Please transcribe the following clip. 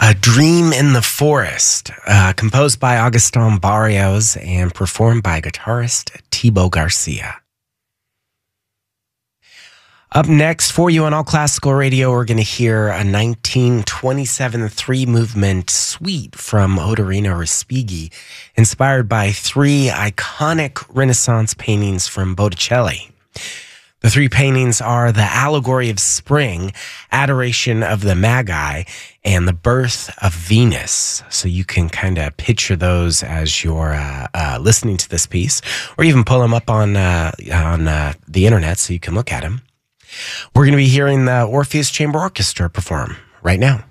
A Dream in the Forest, composed by Agustin Barrios and performed by guitarist Thibaut Garcia. Up next for you on All Classical Radio, we're going to hear a 1927 three-movement suite from Otorino Respighi, inspired by three iconic Renaissance paintings from Botticelli. The three paintings are The Allegory of Spring, Adoration of the Magi, and The Birth of Venus. So you can kind of picture those as you're listening to this piece, or even pull them up on the internet so you can look at them. We're going to be hearing the Orpheus Chamber Orchestra perform right now.